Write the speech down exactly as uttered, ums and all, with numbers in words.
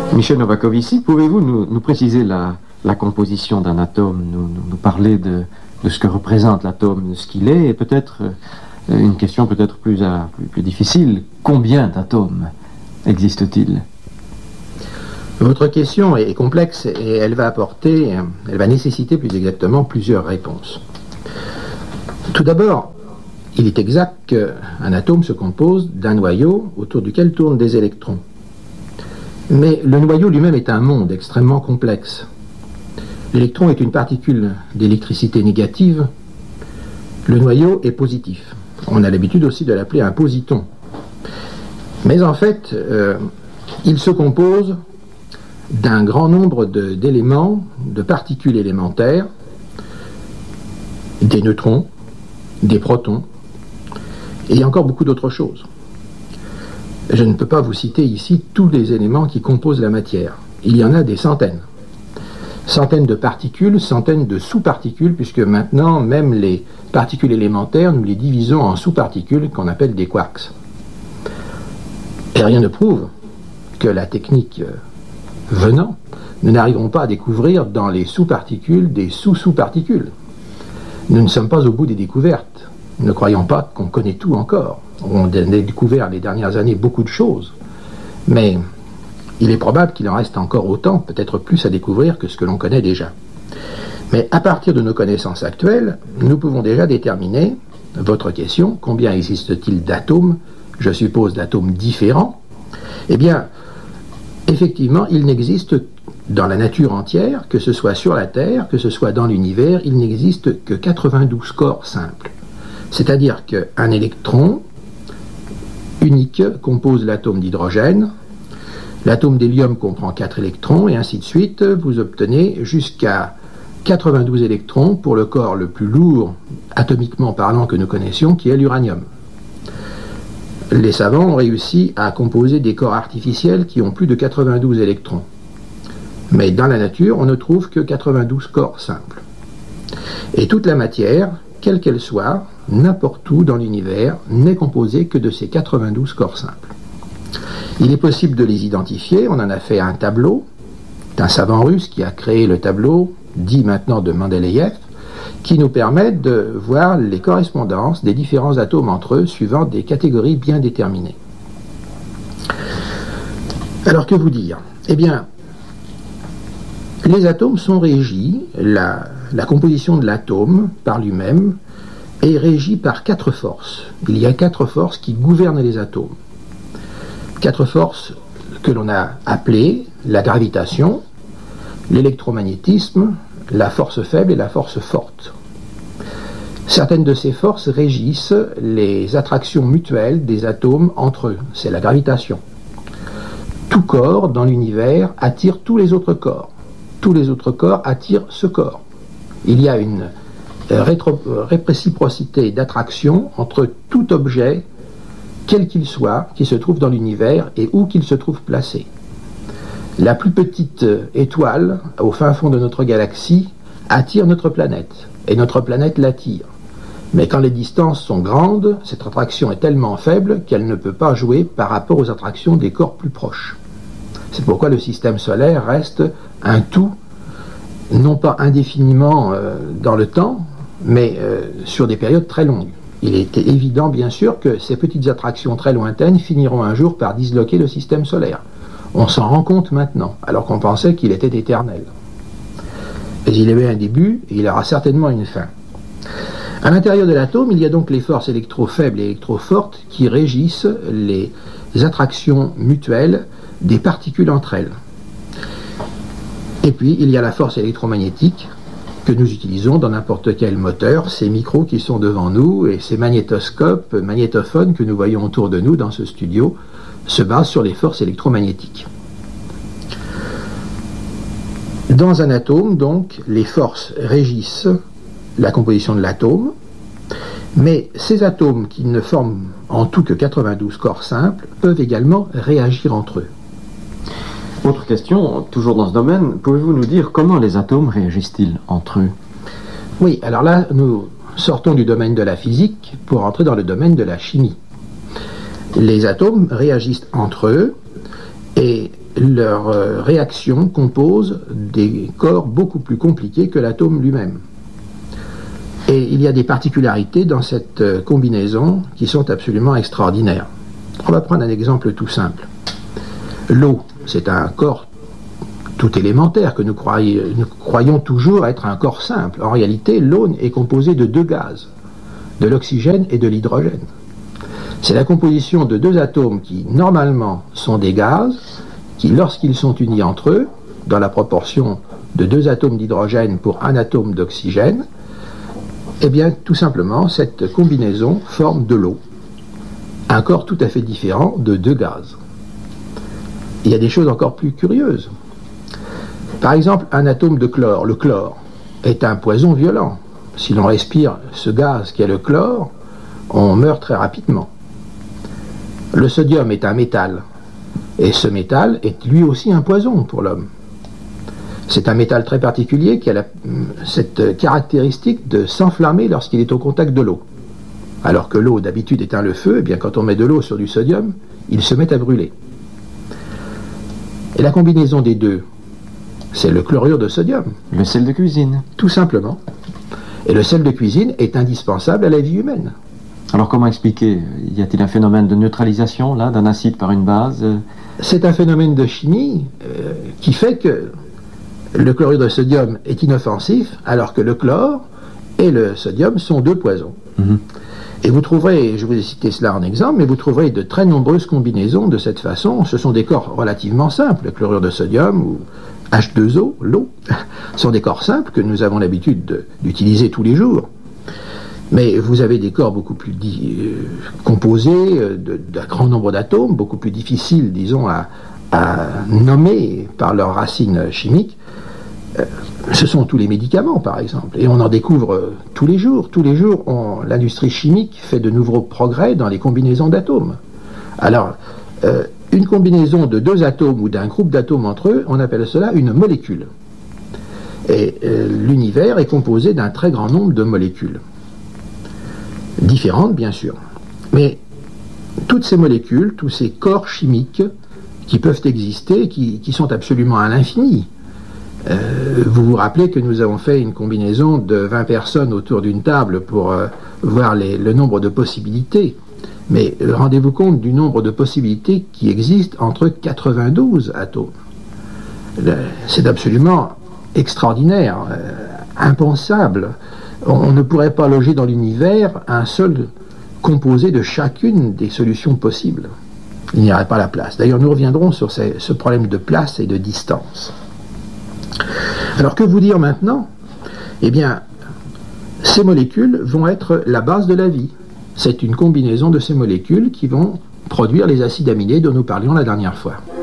Michel Novakovici, pouvez-vous nous, nous préciser la, la composition d'un atome, nous, nous, nous parler de, de ce que représente l'atome, de ce qu'il est, et peut-être euh, une question peut-être plus, euh, plus, plus difficile, combien d'atomes existe-t-il? Votre question est complexe et elle va apporter, elle va nécessiter plus exactement plusieurs réponses. Tout d'abord, il est exact qu'un atome se compose d'un noyau autour duquel tournent des électrons. Mais le noyau lui-même est un monde extrêmement complexe. L'électron est une particule d'électricité négative. Le noyau est positif. On a l'habitude aussi de l'appeler un positon. Mais en fait, euh, il se compose d'un grand nombre de, d'éléments, de particules élémentaires, des neutrons, des protons, et encore beaucoup d'autres choses. Je ne peux pas vous citer ici tous les éléments qui composent la matière. Il y en a des centaines. Centaines de particules, centaines de sous-particules, puisque maintenant, même les particules élémentaires, nous les divisons en sous-particules qu'on appelle des quarks. Et rien ne prouve que la technique venant, nous n'arriverons pas à découvrir dans les sous-particules des sous-sous-particules. Nous ne sommes pas au bout des découvertes. Ne croyons pas qu'on connaît tout encore. On a découvert les dernières années beaucoup de choses, mais il est probable qu'il en reste encore autant, peut-être plus à découvrir que ce que l'on connaît déjà. Mais à partir de nos connaissances actuelles, nous pouvons déjà déterminer, votre question, combien existe-t-il d'atomes, je suppose d'atomes différents? Eh bien, effectivement, il n'existe dans la nature entière, que ce soit sur la Terre, que ce soit dans l'univers, il n'existe que quatre-vingt-douze corps simples. C'est-à-dire qu'un électron unique compose l'atome d'hydrogène, l'atome d'hélium comprend quatre électrons, et ainsi de suite, vous obtenez jusqu'à quatre-vingt-douze électrons pour le corps le plus lourd, atomiquement parlant, que nous connaissions, qui est l'uranium. Les savants ont réussi à composer des corps artificiels qui ont plus de quatre-vingt-douze électrons. Mais dans la nature, on ne trouve que quatre-vingt-douze corps simples. Et toute la matière, quelle qu'elle soit, n'importe où dans l'univers, n'est composée que de ces quatre-vingt-douze corps simples. Il est possible de les identifier, on en a fait un tableau, c'est un savant russe qui a créé le tableau, dit maintenant de Mendeleïev, qui nous permet de voir les correspondances des différents atomes entre eux, suivant des catégories bien déterminées. Alors que vous dire? Eh bien, les atomes sont régis, la, la composition de l'atome par lui-même est régie par quatre forces. Il y a quatre forces qui gouvernent les atomes. Quatre forces que l'on a appelées la gravitation, l'électromagnétisme, la force faible et la force forte. Certaines de ces forces régissent les attractions mutuelles des atomes entre eux. C'est la gravitation. Tout corps dans l'univers attire tous les autres corps. Tous les autres corps attirent ce corps. Il y a une rétro- réciprocité d'attraction entre tout objet, quel qu'il soit, qui se trouve dans l'univers et où qu'il se trouve placé. La plus petite étoile, au fin fond de notre galaxie, attire notre planète, et notre planète l'attire. Mais quand les distances sont grandes, cette attraction est tellement faible qu'elle ne peut pas jouer par rapport aux attractions des corps plus proches. C'est pourquoi le système solaire reste un tout, non pas indéfiniment euh, dans le temps, mais euh, sur des périodes très longues. Il est évident, bien sûr, que ces petites attractions très lointaines finiront un jour par disloquer le système solaire. On s'en rend compte maintenant, alors qu'on pensait qu'il était éternel. Mais il avait un début, et il aura certainement une fin. À l'intérieur de l'atome, il y a donc les forces électro-faibles et électro-fortes qui régissent les attractions mutuelles des particules entre elles. Et puis, il y a la force électromagnétique que nous utilisons dans n'importe quel moteur, ces micros qui sont devant nous et ces magnétoscopes, magnétophones que nous voyons autour de nous dans ce studio, se basent sur les forces électromagnétiques. Dans un atome, donc, les forces régissent la composition de l'atome, mais ces atomes qui ne forment en tout que quatre-vingt-douze corps simples peuvent également réagir entre eux. Autre question, toujours dans ce domaine, pouvez-vous nous dire comment les atomes réagissent-ils entre eux? Oui, alors là, nous sortons du domaine de la physique pour entrer dans le domaine de la chimie. Les atomes réagissent entre eux et leurs euh, réactions composent des corps beaucoup plus compliqués que l'atome lui-même. Et il y a des particularités dans cette euh, combinaison qui sont absolument extraordinaires. On va prendre un exemple tout simple. L'eau, c'est un corps tout élémentaire que nous, croyons, nous croyons toujours être un corps simple. En réalité, l'eau est composée de deux gaz, de l'oxygène et de l'hydrogène. C'est la composition de deux atomes qui, normalement, sont des gaz, qui, lorsqu'ils sont unis entre eux, dans la proportion de deux atomes d'hydrogène pour un atome d'oxygène, eh bien, tout simplement, cette combinaison forme de l'eau. Un corps tout à fait différent de deux gaz. Il y a des choses encore plus curieuses. Par exemple, un atome de chlore, le chlore, est un poison violent. Si l'on respire ce gaz qu'est le chlore, on meurt très rapidement. Le sodium est un métal, et ce métal est lui aussi un poison pour l'homme. C'est un métal très particulier qui a la, cette caractéristique de s'enflammer lorsqu'il est au contact de l'eau. Alors que l'eau d'habitude éteint le feu, eh bien quand on met de l'eau sur du sodium, il se met à brûler. Et la combinaison des deux, c'est le chlorure de sodium. Le sel de cuisine. Tout simplement. Et le sel de cuisine est indispensable à la vie humaine. Alors comment expliquer? Y a-t-il un phénomène de neutralisation là d'un acide par une base? C'est un phénomène de chimie euh, qui fait que le chlorure de sodium est inoffensif, alors que le chlore et le sodium sont deux poisons. Mmh. Et vous trouverez, je vous ai cité cela en exemple, mais vous trouverez de très nombreuses combinaisons de cette façon. Ce sont des corps relativement simples, le chlorure de sodium ou H deux O, l'eau, sont des corps simples que nous avons l'habitude d'utiliser tous les jours. Mais vous avez des corps beaucoup plus euh, composés, d'un grand nombre d'atomes, beaucoup plus difficiles, disons, à, à nommer par leurs racines chimiques. Euh, ce sont tous les médicaments, par exemple, et on en découvre euh, tous les jours. Tous les jours, l'industrie chimique fait de nouveaux progrès dans les combinaisons d'atomes. Alors, euh, une combinaison de deux atomes ou d'un groupe d'atomes entre eux, on appelle cela une molécule. Et euh, l'univers est composé d'un très grand nombre de molécules. Différentes, bien sûr. Mais toutes ces molécules, tous ces corps chimiques qui peuvent exister, qui, qui sont absolument à l'infini. Euh, vous vous rappelez que nous avons fait une combinaison de vingt personnes autour d'une table pour euh, voir les, le nombre de possibilités. Mais euh, rendez-vous compte du nombre de possibilités qui existent entre quatre-vingt-douze atomes. C'est absolument extraordinaire, euh, impensable. On ne pourrait pas loger dans l'univers un seul composé de chacune des solutions possibles. Il n'y aurait pas la place. D'ailleurs, nous reviendrons sur ces, ce problème de place et de distance. Alors, que vous dire maintenant? Eh bien, ces molécules vont être la base de la vie. C'est une combinaison de ces molécules qui vont produire les acides aminés dont nous parlions la dernière fois.